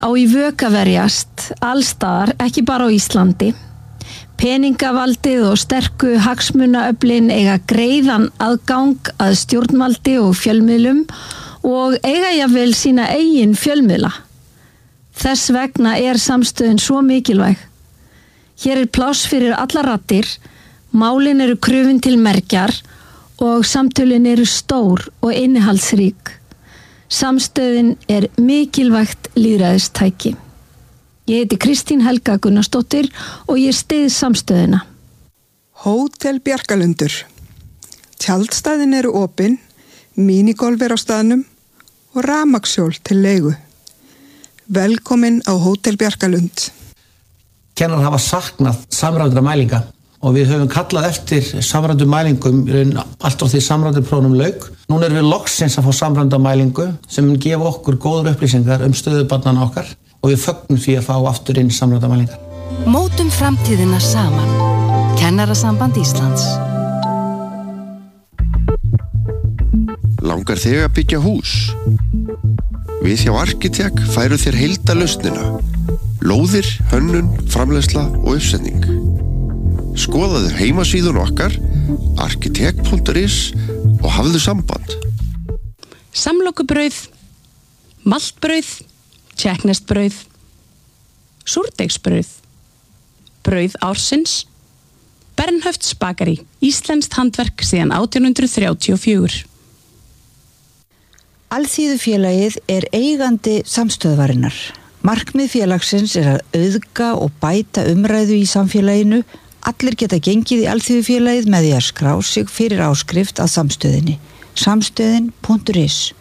á í vök að verjast allstaðar, ekki bara á Íslandi. Peningavaldið og sterku hagsmunaöflin eiga greiðan aðgang að stjórnvaldi og fjölmiðlum og eiga jafnvel sína eigin fjölmiðla. Þess vegna samstöðin svo mikilvæg. Hér pláss fyrir allar raddir, málin eru krufin til mergjar og samtölin eru stór og innihaldsrík. Samstöðin mikilvægt lýðræðistæki. Ég heiti Kristín Helga Gunnarsdóttir og ég styð samstöðina. Hótel Bjarkalundur. Tjaldstæðin eru opin, mínigolf á staðnum og rafmagnshjól til leigu. Velkomin á Hótel Bjarkalund. Kennarar hafa saknað samræmdra mælinga og við höfum kallað eftir samræmdum mælingum allt frá því samræmduprófunum lauk. Núna erum við loksins að fá samræmda mælingu sem mun gefa okkur góðar upplýsingar stöðu barnanna okkar og við fögnum því að fá aftur inn samræmda mælingar. Mótum framtíðina saman. Kennarasamband Íslands. Langar þig að byggja hús? Við hjá Arkitek færu þér heildarlausnina. Lóðir, hönnun, framleiðsla og uppsetning. Skoðaðu heimasíðun okkar arkitek.is og hafðu samband. Samlokubrauð, maltbrauð, tékkneskt súrdeigsbrauð, brauð ársins, Bernhöfts bakari, íslenskt handverk síðan 1834. Alþýðufélagið eigandi samstöðvarinnar. Markmið félagsins að auðga og bæta umræðu í samfélaginu. Allir geta gengið í Alþýðufélagið með því að skrá sig fyrir áskrift að samstöðinni. Samstöðin.is